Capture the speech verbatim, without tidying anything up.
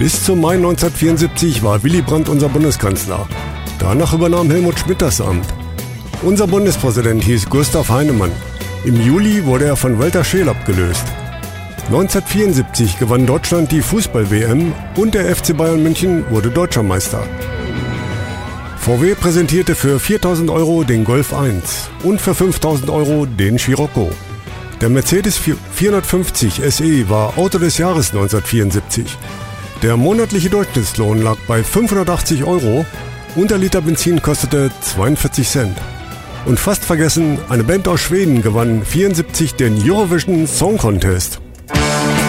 Bis zum Mai neunzehnhundertvierundsiebzig war Willy Brandt unser Bundeskanzler. Danach übernahm Helmut Schmidt das Amt. Unser Bundespräsident hieß Gustav Heinemann. Im Juli wurde er von Walter Scheel abgelöst. neunzehnhundertvierundsiebzig gewann Deutschland die Fußball-W M und der F C Bayern München wurde Deutscher Meister. V W präsentierte für viertausend Euro den Golf eins und für fünftausend Euro den Scirocco. Der Mercedes vierhundertfünfzig S E war Auto des Jahres neunzehnhundertvierundsiebzig. Der monatliche Durchschnittslohn lag bei fünfhundertachtzig Euro und der Liter Benzin kostete zweiundvierzig Cent. Und fast vergessen, eine Band aus Schweden gewann vierundsiebzig den Eurovision Song Contest.